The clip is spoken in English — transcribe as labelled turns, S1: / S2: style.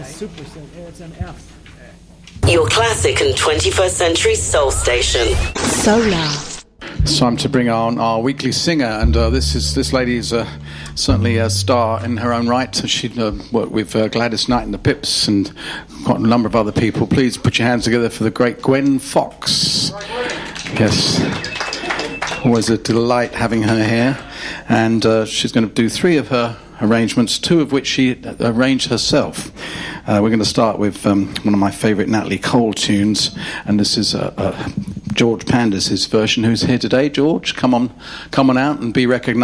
S1: super. It's an F.
S2: Your classic and 21st century soul station.
S3: Solar.
S4: It's time to bring on our weekly singer, and this lady is certainly a star in her own right. She'd worked with Gladys Knight and the Pips and quite a number of other people. Please put your hands together for the great Gwen Fox. Yes, always a delight having her here, and she's going to do 3 of her arrangements, 2 of which she arranged herself. We're going to start with one of my favourite Natalie Cole tunes, and this is George Pandas' version, who's here today. George, come on out and be recognised.